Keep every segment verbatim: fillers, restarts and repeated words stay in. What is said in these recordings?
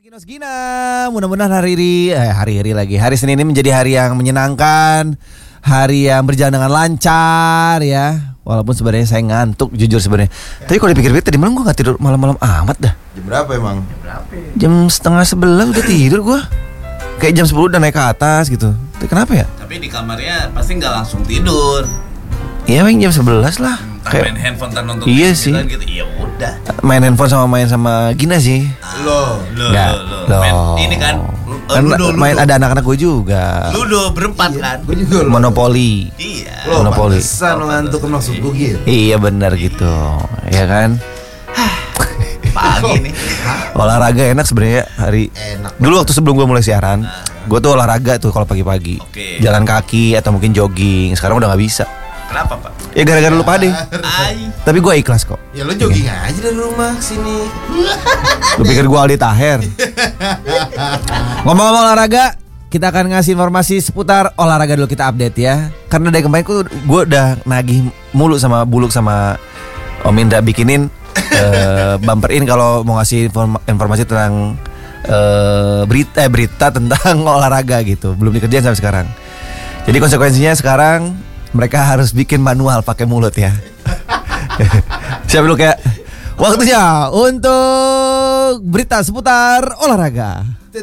Ginos Gina, mudah-mudahan hari ini, eh, hari ini lagi, hari Senin ini menjadi hari yang menyenangkan, hari yang berjalan dengan lancar ya. Walaupun sebenarnya saya ngantuk, jujur sebenarnya. Ya. Tapi kalau dipikir-pikir tadi malam gue nggak tidur malam-malam amat dah. Jam berapa emang? Jam berapa? Jam setengah sebelas udah tidur gue. Kayak jam sepuluh udah naik ke atas gitu. Tapi kenapa ya? Tapi di kamarnya pasti nggak langsung tidur. Iya, main jam sebelas lah. Hmm, kayak main handphone tan nonton iya sih. Gitu. Iya udah. Main handphone sama main sama Gina sih. Lo, lo, Nggak, lo, lo. Main ini kan. Kan Ludo, main Ludo. ada anak-anak gue juga. Ludo berempat kan. Gue juga Monopoli. Iya. Lo Monopoli. pantesan lo ngantuk maksud gue gitu. Iya benar gitu. Ya kan? Pagi nih. Olahraga enak sebenarnya hari. Enak. Dulu waktu sebelum gue mulai siaran, gue tuh olahraga tuh kalau pagi-pagi. Oke. Jalan kaki atau mungkin jogging. Sekarang udah nggak bisa. Kenapa Pak? Ya gara-gara lu pade. Ay. Tapi gue ikhlas kok. Ya lo jogging aja dari rumah ke sini. Lu pikir gue Aldi Taher? Ngomong-ngomong olahraga, kita akan ngasih informasi seputar olahraga dulu, kita update ya. Karena dari kemarin gue udah nagih mulu sama Buluk sama Om Indra bikinin uh, bumperin kalau mau ngasih inform- informasi tentang uh, berita eh, berita tentang olahraga gitu. Belum dikerjain sampai sekarang. Jadi konsekuensinya sekarang mereka harus bikin manual pakai mulut ya. Siap dulu kayak waktunya untuk berita seputar olahraga.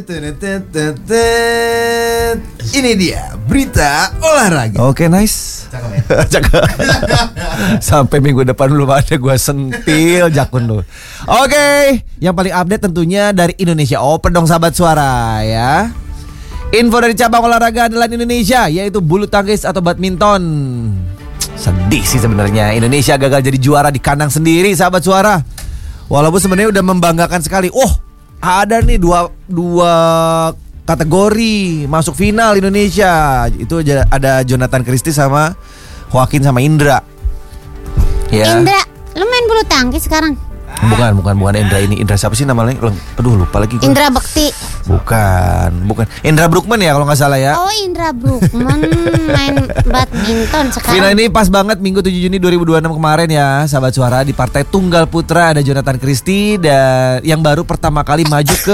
Ini dia berita olahraga. Oke, nice. Cakep ya? Cakep. Sampai minggu depan belum ada gue sentil jakun lu. Oke, yang paling update tentunya dari Indonesia Open dong sahabat suara ya. Info dari cabang olahraga andalan Indonesia yaitu bulu tangkis atau badminton. Sedih sih sebenarnya Indonesia gagal jadi juara di kandang sendiri sahabat suara. Walaupun sebenarnya udah membanggakan sekali. Oh, ada nih dua dua kategori masuk final Indonesia. Itu ada Jonathan Christie sama Joaquin sama Indra. Ya. Indra, lu main bulu tangkis sekarang? Bukan, bukan, bukan Indra ini. Indra siapa sih namanya? Aduh, lupa lagi gua. Indra Bekti. Bukan, bukan. Indra Brookman ya kalau nggak salah ya. Oh, Indra Brookman main badminton sekarang. Final ini pas banget Minggu tujuh Juni dua ribu dua puluh enam kemarin ya, sahabat suara. Di partai tunggal putra ada Jonathan Christie dan yang baru pertama kali maju ke.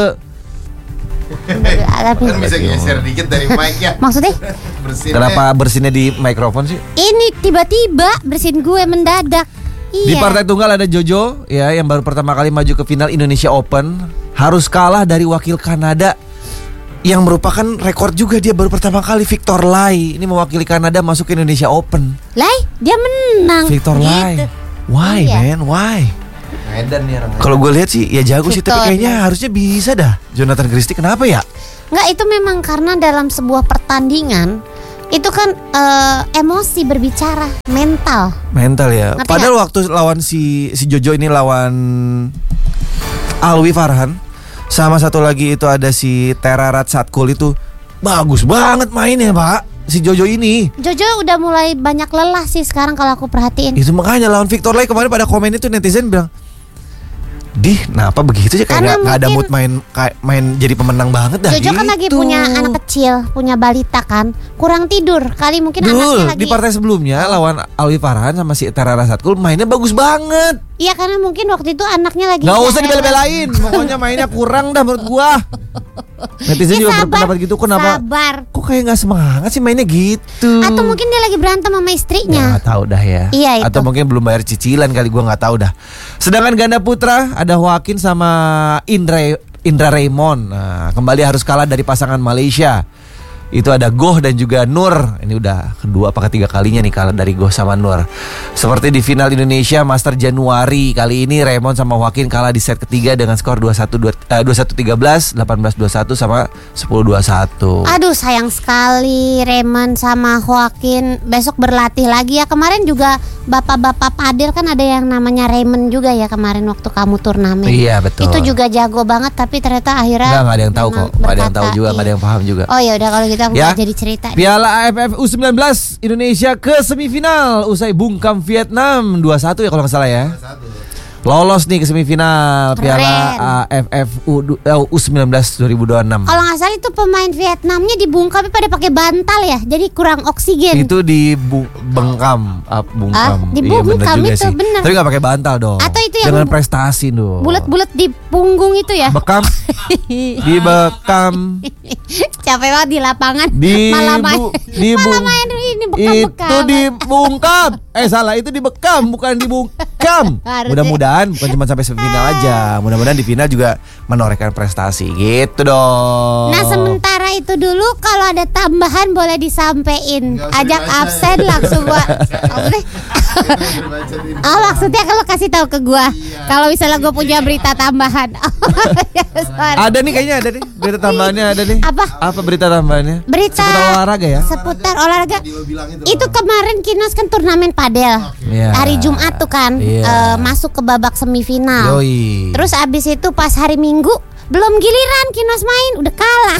Kan bisa geser dikit dari mic ya. Maksudnya? Bersin. Kenapa bersinnya di mikrofon sih? Ini tiba-tiba bersihin gue mendadak. Iya. Di partai tunggal ada Jojo ya yang baru pertama kali maju ke final Indonesia Open, harus kalah dari wakil Kanada yang merupakan rekor juga, dia baru pertama kali Victor Lai. Ini mewakili Kanada masuk ke Indonesia Open. Lai, dia menang. Victor gitu. Lai. Why Iya. man? Why? Medan nih orang. Kalau gue lihat sih ya jago sih, tapi Victor kayaknya Lai. harusnya bisa dah Jonathan Christie. Kenapa ya? Enggak, itu memang karena dalam sebuah pertandingan itu kan uh, emosi berbicara, mental. Mental ya. Ngerti Padahal waktu lawan si si Jojo ini lawan Alwi Farhan, sama satu lagi itu ada si Terarat Satkul, itu bagus banget mainnya Pak. Si Jojo ini. Jojo udah mulai banyak lelah sih sekarang kalau aku perhatiin. Itu makanya lawan Victor Lai kemarin pada komen itu netizen bilang, "Dih, kenapa begitu sih, kayak Karena nggak nggak ada mungkin- mood main kayak main jadi pemenang banget dah." Jojo kan gitu. lagi punya anak kecil, punya balita kan, kurang tidur kali mungkin Dul, anaknya lagi. di partai sebelumnya lawan Alwi Farhan sama si Terarat Satkul mainnya bagus banget. Iya, karena mungkin waktu itu anaknya lagi. Gak usah dibela-belain, pokoknya mainnya kurang dah menurut gua. Netizen Ya, juga sabar, berpendapat gitu, kenapa? Sabar. Kok kayak nggak semangat sih mainnya gitu? Atau mungkin dia lagi berantem sama Ya, istrinya. nggak tahu dah ya. Iya, itu. Atau mungkin belum bayar cicilan kali, gua nggak tahu dah. Sedangkan ganda putra ada Joaquin sama Indra Indra Raymond. Nah, kembali harus kalah dari pasangan Malaysia. Itu ada Goh dan juga Nur. Ini udah kedua apa ketiga kalinya nih kalah dari Goh sama Nur. Seperti di final Indonesia Master Januari kali ini, Raymond sama Joaquin kalah di set ketiga dengan skor dua puluh satu tiga belas, delapan belas dua puluh satu sama sepuluh dua puluh satu. Aduh, sayang sekali Raymond sama Joaquin besok berlatih lagi ya. Kemarin juga bapak-bapak padel kan ada yang namanya Raymond juga ya kemarin waktu kamu turnamen. Iya, betul. Itu juga jago banget tapi ternyata akhirnya Enggak, enggak ada yang tahu memang kok. Enggak ada yang tahu berkata, juga, enggak ada yang paham juga. Oh ya udah kalau gitu aku Ya. nggak jadi cerita. Piala A F F U sembilan belas Indonesia ke semifinal usai bungkam Vietnam dua satu ya kalau nggak salah ya. lolos nih ke semifinal Keren. Piala A F F U, U sembilan belas dua ribu dua puluh enam. Kalau nggak salah itu pemain Vietnamnya dibungkam pada pakai bantal ya, jadi kurang oksigen. Itu di bu- bengkam, ah, bungkam. Ah, dibungkam juga itu, sih. bener. Tapi nggak pakai bantal dong. Atau itu yang dengan prestasi dong. Bulat-bulat di punggung itu ya. Bekam, dibekam, Capek banget di lapangan. di malah main, bu- di bu- malah main ini itu bekam-bekam. dibungkam. Eh salah, itu dibekam bukan dibungkam. Harusnya. Mudah-mudahan bukan cuma sampai semifinal aja. Mudah-mudahan di final juga menorehkan prestasi gitu dong. Nah sementara itu dulu kalau ada tambahan boleh disampein. Nggak usah Ajak dibaca. absen langsung gua. Maksudnya, oh maksudnya kalau kasih tahu ke gua. Kalau misalnya gua punya berita tambahan. Sorry. Ada nih kayaknya ada nih berita tambahannya ada nih. Apa? Apa berita tambahannya? Berita Seputar olahraga ya? Seputar olahraga. Tadi lo bilang itu. Itu kemarin Kinos kan turnamen padel. Iya. Hari Jumat tuh kan Iya. eh, masuk ke babak semifinal. Yoi. Terus abis itu pas hari Minggu belum giliran Kinos main udah kalah.